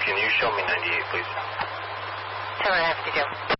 Can you show me 98, please? 7.5 to go.